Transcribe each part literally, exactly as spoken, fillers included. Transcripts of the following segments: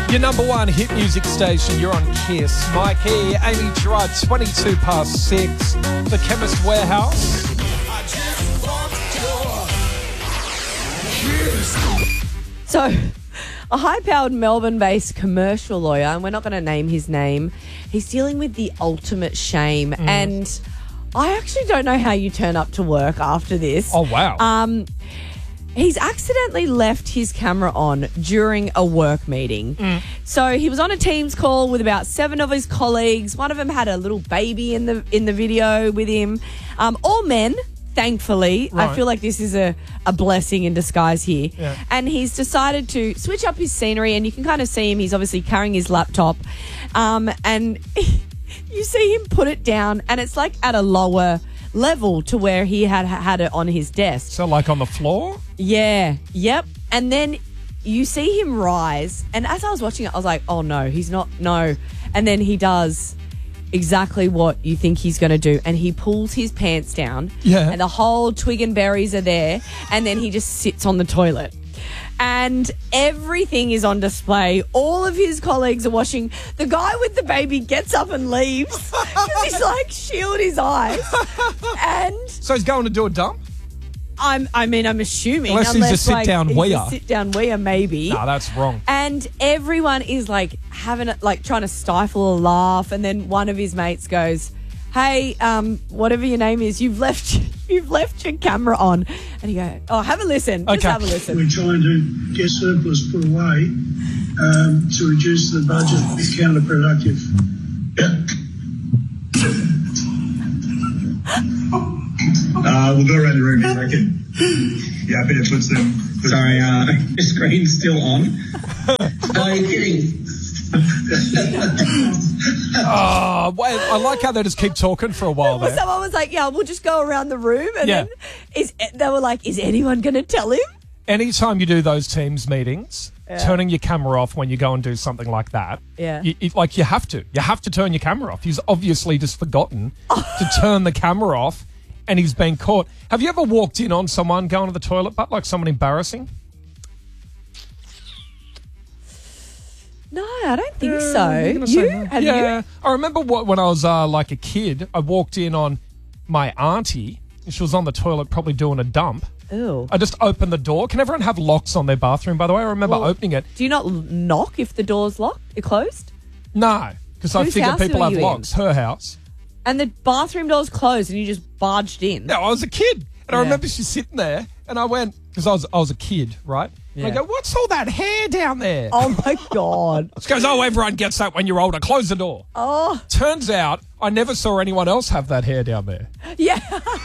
Your number one hit music station, you're on Kiss. Mikey, Amy Gerard, twenty-two past six. The Chemist Warehouse. So, a high-powered Melbourne-based commercial lawyer, and we're not going to name his name, he's dealing with the ultimate shame. Mm. And I actually don't know how you turn up to work after this. Oh, wow. Um... He's accidentally left his camera on during a work meeting. Mm. So he was on a Teams call with about seven of his colleagues. One of them had a little baby in the in the video with him. Um, all men, thankfully. Right. I feel like this is a, a blessing in disguise here. Yeah. And he's decided to switch up his scenery, and you can kind of see him. He's obviously carrying his laptop. Um, and you see him put it down, and it's like at a lower level to where he had had it on his desk. So like on the floor? Yeah. Yep. And then you see him rise, and as I was watching it, I was like, oh no, he's not, no. And then he does exactly what you think he's going to do, and he pulls his pants down. Yeah. And the whole twig and berries are there, and then he just sits on the toilet. And everything is on display. All of his colleagues are watching. The guy with the baby gets up and leaves because he's like, shield his eyes. And so he's going to do a dump? I'm, I mean, I'm assuming. Unless, unless he's a like, sit-down he's weir. a sit-down weir, maybe. No, that's wrong. And everyone is like having it, like trying to stifle a laugh. And then one of his mates goes, hey, um, whatever your name is, you've left you've left your camera on. And he goes, oh, have a listen. Just okay. have a listen. We're trying to get surplus put away um, to reduce the budget. It's counterproductive. uh, we'll go around the room, I reckon. Yeah, I better put some... Sorry, uh, the screen's still on. Are you kidding? Oh, wait, I like how they just keep talking for a while there. Someone was like, yeah, we'll just go around the room. And yeah. then is, they were like, is anyone going to tell him? Anytime you do those Teams meetings, yeah. turning your camera off when you go and do something like that, yeah. you, you, like you have to. You have to turn your camera off. He's obviously just forgotten to turn the camera off, and he's been caught. Have you ever walked in on someone going to the toilet, but like someone embarrassing? No, I don't think yeah, so. You? No. Have yeah. you? I remember what, when I was uh, like a kid, I walked in on my auntie. She was on the toilet probably doing a dump. Ew. I just opened the door. Can everyone have locks on their bathroom, by the way? I remember well, opening it. Do you not knock if the door's locked? It closed? No, because I figure people have locks. In? Her house. And the bathroom door's closed and you just barged in? Yeah, I was a kid. And yeah. I remember she's sitting there and I went, because I was, I was a kid, right? Yeah. And I go, what's all that hair down there? Oh, my God. She goes, oh, everyone gets that when you're older. Close the door. Oh. Turns out I never saw anyone else have that hair down there. Yeah.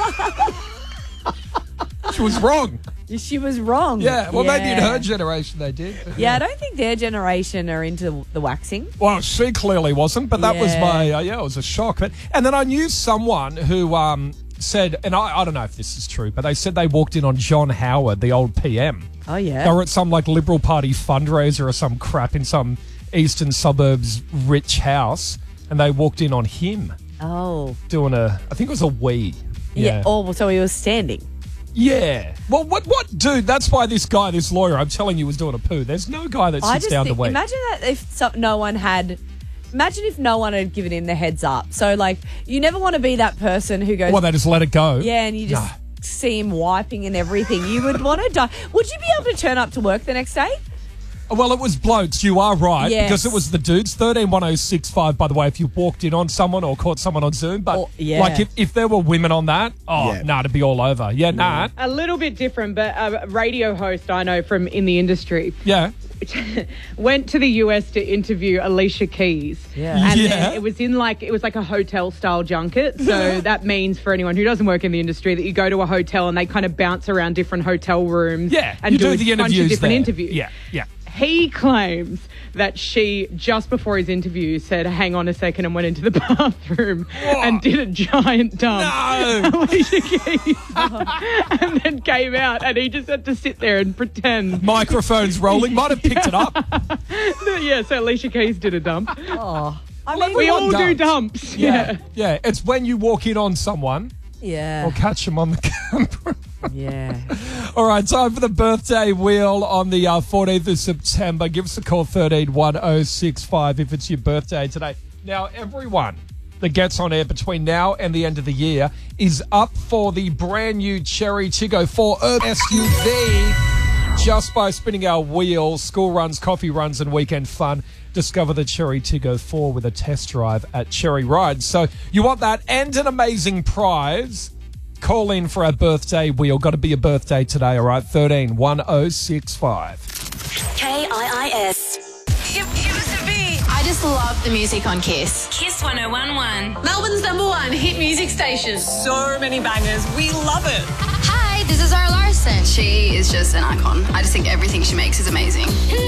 She was wrong. She was wrong. Yeah, well, yeah. maybe in her generation they did. Yeah, yeah, I don't think their generation are into the waxing. Well, she clearly wasn't, but that yeah. was my, uh, yeah, it was a shock. But, and then I knew someone who um, said, and I, I don't know if this is true, but they said they walked in on John Howard, the old P M. Oh, yeah. They were at some, like, Liberal Party fundraiser or some crap in some eastern suburbs rich house, and they walked in on him. Oh. Doing a, I think it was a wee. Yeah. yeah. Oh, so he was standing. Yeah. Well, what, what, dude, that's why this guy, this lawyer, I'm telling you, was doing a poo. There's no guy that I sits just down think, to wait. Imagine that if so, no one had, imagine if no one had given him the heads up. So, like, you never want to be that person who goes... Well, they just let it go. Yeah, and you just no. see him wiping and everything. You would want to die. Would you be able to turn up to work the next day? Well, it was blokes. You are right. Yes. Because it was the dudes. thirteen one oh six five, by the way, if you walked in on someone or caught someone on Zoom. But, oh, yeah. like, if, if there were women on that, oh, yeah. nah, it'd be all over. Yeah, nah. A little bit different, but a radio host I know from in the industry. Yeah. Went to the U S to interview Alicia Keys. Yeah. And yeah. then it was in like, it was like a hotel style junket. So that means for anyone who doesn't work in the industry that you go to a hotel and they kind of bounce around different hotel rooms. Yeah. And you do, do the a bunch interviews of different there. interviews. Yeah, yeah. He claims that she, just before his interview, said, hang on a second, and went into the bathroom What? and did a giant dump. No! Alicia Keys. And then came out, and he just had to sit there and pretend. Microphone's rolling. Might have picked it up. Yeah, so Alicia Keys did a dump. Oh. I Well, mean, We all Everyone do dumps. dumps. Yeah. Yeah. yeah. It's when you walk in on someone yeah. or catch them on the camera. Yeah. All right, time for the birthday wheel on the uh, fourteenth of September. Give us a call, thirteen one oh six five, if it's your birthday today. Now, everyone that gets on air between now and the end of the year is up for the brand new Cherry Tiggo four Urban S U V. Just by spinning our wheel, school runs, coffee runs, and weekend fun, discover the Cherry Tiggo four with a test drive at Cherry Rides. So you want that and an amazing prize? Call in for our birthday wheel. Got to be a birthday today, all right? thirteen one oh six five. K I I S. It, it was a bit. I just love the music on Kiss. Kiss one oh one point one. Melbourne's number one hit music station. So many bangers. We love it. Hi, this is Zara Larson. She is just an icon. I just think everything she makes is amazing.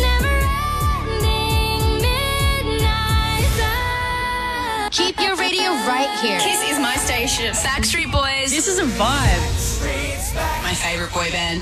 Keep your radio right here. Kiss is my station. Backstreet Boys. This is a vibe. My favourite boy band.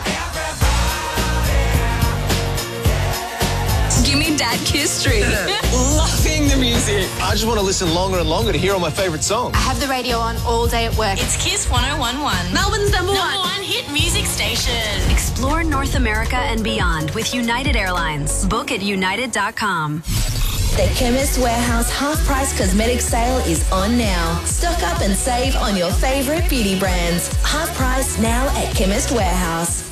Give me Dad Kiss Street. Loving the music. I just want to listen longer and longer to hear all my favourite songs. I have the radio on all day at work. It's Kiss one oh one point one. Melbourne's number, Number one. one hit music station. Explore North America and beyond with United Airlines. Book at united dot com. The Chemist Warehouse half-price cosmetic sale is on now. Stock up and save on your favourite beauty brands. Half price now at Chemist Warehouse.